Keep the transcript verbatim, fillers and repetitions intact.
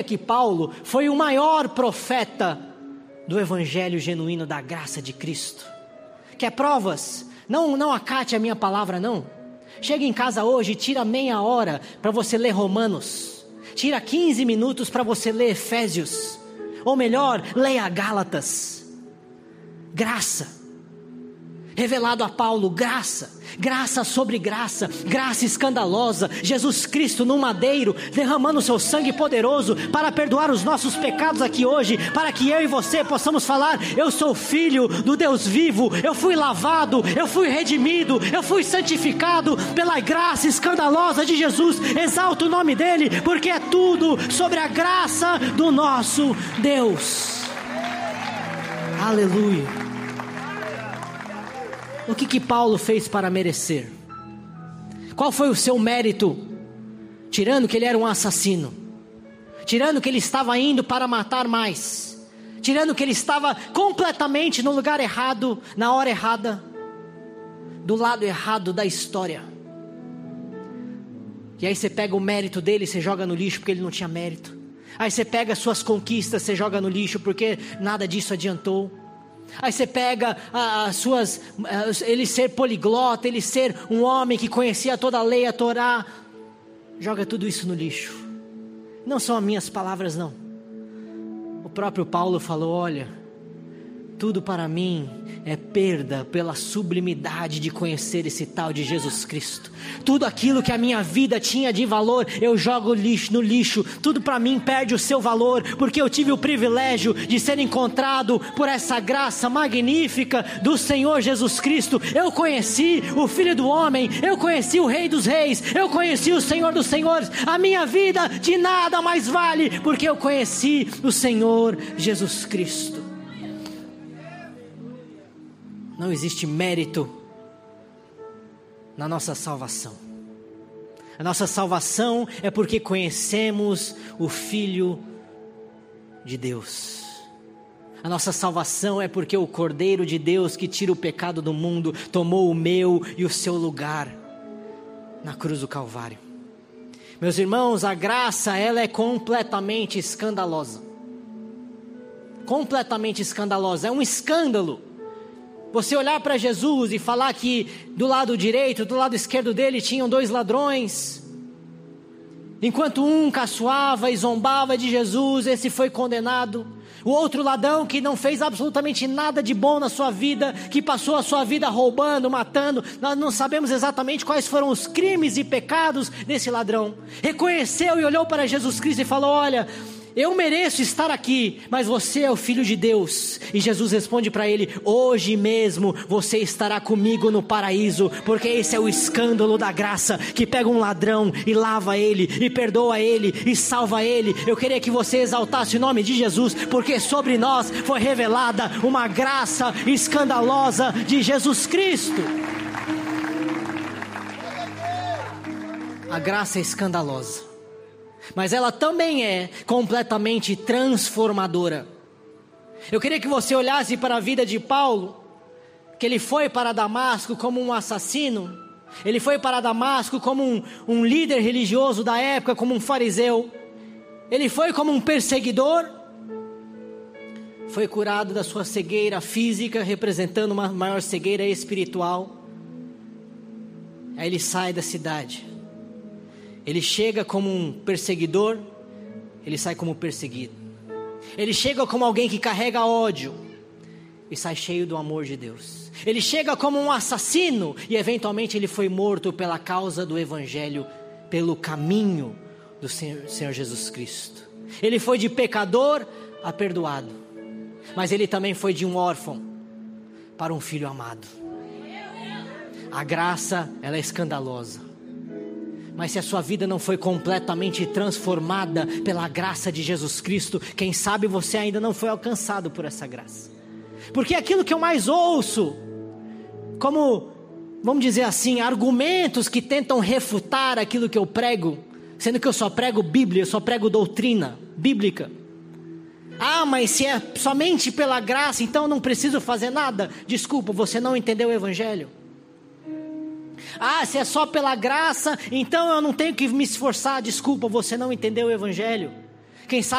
que Paulo foi o maior profeta do evangelho genuíno da graça de Cristo. Quer provas? Não, não acate a minha palavra não. Chega em casa hoje e tira meia hora para você ler Romanos. Tira quinze minutos para você ler Efésios. Ou melhor, leia Gálatas. Graça. Revelado a Paulo, graça, graça sobre graça, graça escandalosa, Jesus Cristo no madeiro, derramando o seu sangue poderoso para perdoar os nossos pecados aqui hoje, para que eu e você possamos falar: eu sou filho do Deus vivo, eu fui lavado, eu fui redimido, eu fui santificado pela graça escandalosa de Jesus. Exalta o nome dele, porque é tudo sobre a graça do nosso Deus. Aleluia. O que que Paulo fez para merecer? Qual foi o seu mérito? Tirando que ele era um assassino, tirando que ele estava indo para matar mais, tirando que ele estava completamente no lugar errado, na hora errada, do lado errado da história. E aí você pega o mérito dele e você joga no lixo porque ele não tinha mérito. Aí você pega as suas conquistas, você joga no lixo porque nada disso adiantou. Aí você pega as suas, ele ser poliglota, ele ser um homem que conhecia toda a lei, a Torá, joga tudo isso no lixo. Não são as minhas palavras não. O próprio Paulo falou: olha, tudo para mim é perda pela sublimidade de conhecer esse tal de Jesus Cristo. Tudo aquilo que a minha vida tinha de valor, eu jogo lixo, no lixo. Tudo para mim perde o seu valor, porque eu tive o privilégio de ser encontrado por essa graça magnífica do Senhor Jesus Cristo. Eu conheci o Filho do Homem, eu conheci o Rei dos Reis, eu conheci o Senhor dos Senhores. A minha vida de nada mais vale, porque eu conheci o Senhor Jesus Cristo. Não existe mérito na nossa salvação. A nossa salvação é porque conhecemos o Filho de Deus. A nossa salvação é porque o Cordeiro de Deus que tira o pecado do mundo tomou o meu e o seu lugar na cruz do Calvário. Meus irmãos, a graça, ela é completamente escandalosa. Completamente escandalosa. É um escândalo você olhar para Jesus e falar que do lado direito, do lado esquerdo dele tinham dois ladrões. Enquanto um caçoava e zombava de Jesus, esse foi condenado. O outro ladrão que não fez absolutamente nada de bom na sua vida, que passou a sua vida roubando, matando. Nós não sabemos exatamente quais foram os crimes e pecados desse ladrão. Reconheceu e olhou para Jesus Cristo e falou: olha, eu mereço estar aqui, mas você é o Filho de Deus. E Jesus responde para ele: hoje mesmo você estará comigo no paraíso. Porque esse é o escândalo da graça, que pega um ladrão e lava ele, e perdoa ele, e salva ele. Eu queria que você exaltasse o nome de Jesus, porque sobre nós foi revelada uma graça escandalosa de Jesus Cristo. A graça é escandalosa, mas ela também é completamente transformadora. Eu queria que você olhasse para a vida de Paulo, que ele foi para Damasco como um assassino, ele foi para Damasco como um, um líder religioso da época, como um fariseu, ele foi como um perseguidor, foi curado da sua cegueira física, representando uma maior cegueira espiritual. Aí ele sai da cidade. Ele chega como um perseguidor, ele sai como perseguido. Ele chega como alguém que carrega ódio e sai cheio do amor de Deus. Ele chega como um assassino e eventualmente ele foi morto pela causa do Evangelho, pelo caminho do Senhor, Senhor Jesus Cristo. Ele foi de pecador a perdoado, mas ele também foi de um órfão para um filho amado. A graça, ela é escandalosa. Mas se a sua vida não foi completamente transformada pela graça de Jesus Cristo, quem sabe você ainda não foi alcançado por essa graça. Porque aquilo que eu mais ouço, como, vamos dizer assim, argumentos que tentam refutar aquilo que eu prego, sendo que eu só prego Bíblia, eu só prego doutrina bíblica. Ah, mas se é somente pela graça, então eu não preciso fazer nada. Desculpa, você não entendeu o Evangelho. Ah, se é só pela graça, então eu não tenho que me esforçar. Desculpa, você não entendeu o Evangelho. Quem sabe